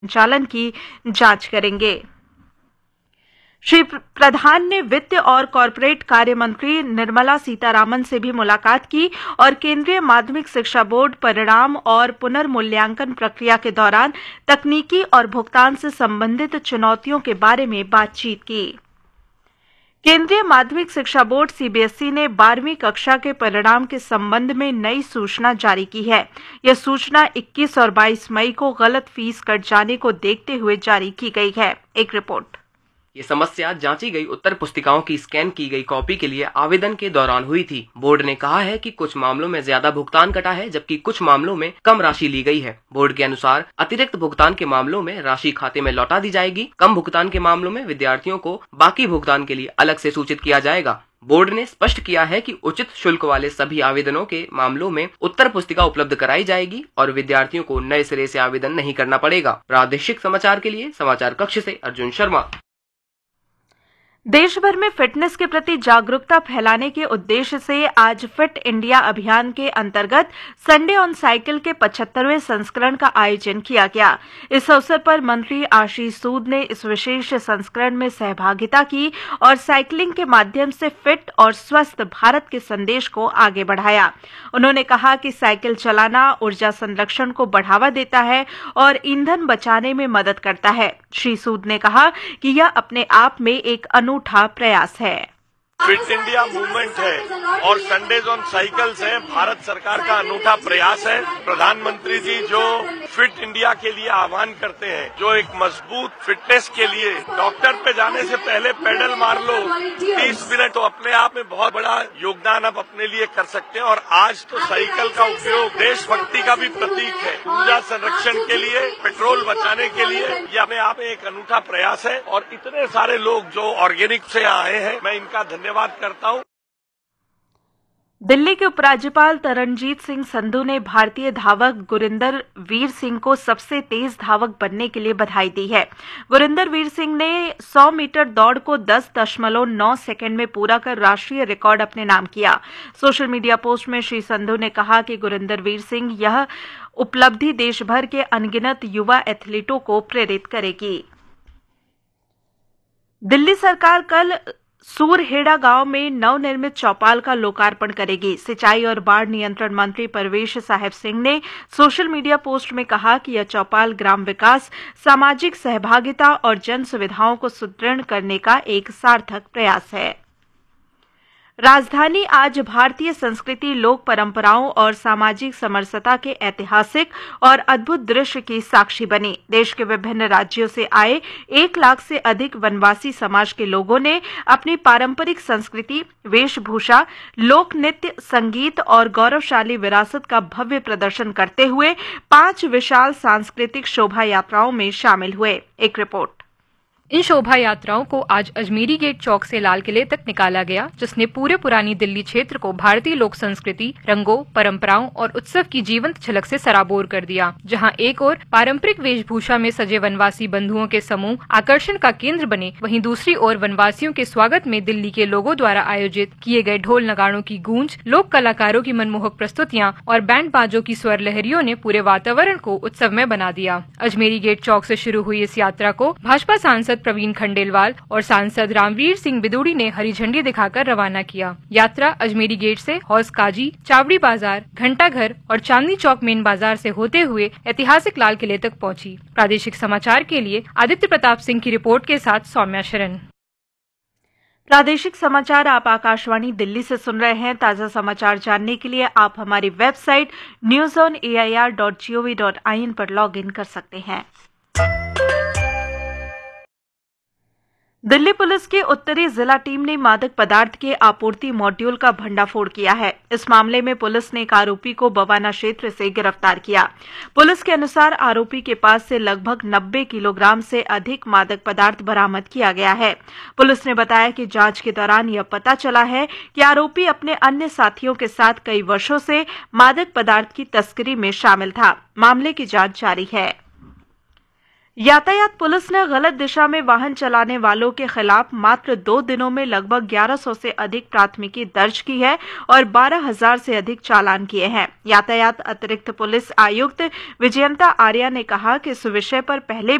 संचालन की जांच करेंगे। श्री प्रधान ने वित्त और कॉरपोरेट कार्य मंत्री निर्मला सीतारामन से भी मुलाकात की और केंद्रीय माध्यमिक शिक्षा बोर्ड परिणाम और पुनर्मूल्यांकन प्रक्रिया के दौरान तकनीकी और भुगतान से संबंधित चुनौतियों के बारे में बातचीत की। केंद्रीय माध्यमिक शिक्षा बोर्ड सीबीएसई ने 12वीं कक्षा के परिणाम के संबंध में नई सूचना जारी की है। यह सूचना 21 और 22 मई को गलत फीस कट जाने को देखते हुए जारी की गई है। एक रिपोर्ट। ये समस्या जांची गई उत्तर पुस्तिकाओं की स्कैन की गई कॉपी के लिए आवेदन के दौरान हुई थी। बोर्ड ने कहा है कि कुछ मामलों में ज्यादा भुगतान कटा है, जबकि कुछ मामलों में कम राशि ली गई है। बोर्ड के अनुसार अतिरिक्त भुगतान के मामलों में राशि खाते में लौटा दी जाएगी। कम भुगतान के मामलों में विद्यार्थियों को बाकी भुगतान के लिए अलग से सूचित किया जाएगा। बोर्ड ने स्पष्ट किया है कि उचित शुल्क वाले सभी आवेदनों के मामलों में उत्तर पुस्तिका उपलब्ध कराई जाएगी और विद्यार्थियों को नए सिरे से आवेदन नहीं करना पड़ेगा। प्रादेशिक समाचार के लिए समाचार कक्ष से अर्जुन शर्मा। देश भर में फिटनेस के प्रति जागरूकता फैलाने के उद्देश्य से आज फिट इंडिया अभियान के अंतर्गत संडे ऑन साइकिल के 75वें संस्करण का आयोजन किया गया। इस अवसर पर मंत्री आशीष सूद ने इस विशेष संस्करण में सहभागिता की और साइकिलिंग के माध्यम से फिट और स्वस्थ भारत के संदेश को आगे बढ़ाया। उन्होंने कहा कि साइकिल चलाना ऊर्जा संरक्षण को बढ़ावा देता है और ईंधन बचाने में मदद करता है। श्री सूद ने कहा कि यह अपने आप में एक अनूठा प्रयास है। फिट इंडिया मूवमेंट है और संडेज ऑन साइकिल्स है, भारत सरकार का अनूठा प्रयास है। प्रधानमंत्री जी जो फिट इंडिया के लिए आह्वान करते हैं, जो एक मजबूत फिटनेस के लिए डॉक्टर पे जाने से पहले पेडल मार लो 30 मिनट, तो अपने आप में बहुत बड़ा योगदान आप अपने लिए कर सकते हैं। और आज तो साइकिल का उपयोग देशभक्ति का भी प्रतीक है, ऊर्जा संरक्षण के लिए, पेट्रोल बचाने के लिए। ये अपने आप में एक अनूठा प्रयास है और इतने सारे लोग जो ऑर्गेनिक से आए हैं, मैं इनका धन्यवाद करता हूं। दिल्ली के उपराज्यपाल तरनजीत सिंह संधू ने भारतीय धावक गुरिंदर वीर सिंह को सबसे तेज धावक बनने के लिए बधाई दी है। गुरिंदर वीर सिंह ने 100 मीटर दौड़ को 10.9 सेकंड में पूरा कर राष्ट्रीय रिकॉर्ड अपने नाम किया। सोशल मीडिया पोस्ट में श्री संधू ने कहा कि गुरिंदर वीर सिंह यह उपलब्धि देश भर के अनगिनत युवा एथलीटों को प्रेरित करेगी। दिल्ली सरकार कल सूरहेड़ा गांव में नवनिर्मित चौपाल का लोकार्पण करेगी। सिंचाई और बाढ़ नियंत्रण मंत्री परवेश साहिब सिंह ने सोशल मीडिया पोस्ट में कहा कि यह चौपाल ग्राम विकास, सामाजिक सहभागिता और जन सुविधाओं को सुदृढ़ करने का एक सार्थक प्रयास है। राजधानी आज भारतीय संस्कृति, लोक परंपराओं और सामाजिक समरसता के ऐतिहासिक और अद्भुत दृश्य की साक्षी बनी। देश के विभिन्न राज्यों से आए 1 लाख से अधिक वनवासी समाज के लोगों ने अपनी पारंपरिक संस्कृति, वेशभूषा, लोक नृत्य, संगीत और गौरवशाली विरासत का भव्य प्रदर्शन करते हुए 5 विशाल सांस्कृतिक शोभा यात्राओं में शामिल हुए। एक रिपोर्ट। इन शोभा यात्राओं को आज अजमेरी गेट चौक से लाल किले तक निकाला गया, जिसने पूरे पुरानी दिल्ली क्षेत्र को भारतीय लोक संस्कृति, रंगों, परंपराओं और उत्सव की जीवंत झलक से सराबोर कर दिया। जहां एक ओर पारंपरिक वेशभूषा में सजे वनवासी बंधुओं के समूह आकर्षण का केंद्र बने, वहीं दूसरी ओर वनवासियों के स्वागत में दिल्ली के लोगों द्वारा आयोजित किए गए ढोल नगाड़ों की गूंज, लोक कलाकारों की मनमोहक प्रस्तुतियां और बैंड बाजों की स्वर लहरियों ने पूरे वातावरण को उत्सवमय बना दिया। अजमेरी गेट चौक से शुरू हुई इस यात्रा को भाजपा सांसद प्रवीण खंडेलवाल और सांसद रामवीर सिंह बिदूड़ी ने हरी झंडी दिखाकर रवाना किया। यात्रा अजमेरी गेट से हौस काजी, चावड़ी बाजार, घंटाघर और चांदनी चौक मेन बाजार से होते हुए ऐतिहासिक लाल किले तक पहुंची। प्रादेशिक समाचार के लिए आदित्य प्रताप सिंह की रिपोर्ट के साथ सौम्या शरण। प्रादेशिक समाचार आप आकाशवाणी दिल्ली से सुन रहे हैं। ताजा समाचार जानने के लिए आप हमारी वेबसाइट newsonair.gov.in पर लॉग इन कर सकते हैं। दिल्ली पुलिस की उत्तरी जिला टीम ने मादक पदार्थ के आपूर्ति मॉड्यूल का भंडाफोड़ किया है। इस मामले में पुलिस ने एक आरोपी को बवाना क्षेत्र से गिरफ्तार किया। पुलिस के अनुसार आरोपी के पास से लगभग 90 किलोग्राम से अधिक मादक पदार्थ बरामद किया गया है। पुलिस ने बताया कि जांच के दौरान यह पता चला है कि आरोपी अपने अन्य साथियों के साथ कई वर्षों से मादक पदार्थ की तस्करी में शामिल था। मामले की जांच जारी है। यातायात पुलिस ने गलत दिशा में वाहन चलाने वालों के खिलाफ मात्र 2 दिनों में लगभग 1100 से अधिक प्राथमिकी दर्ज की है और 12,000 से अधिक चालान किए हैं। यातायात अतिरिक्त पुलिस आयुक्त विजयंता आर्या ने कहा कि इस विषय पर पहले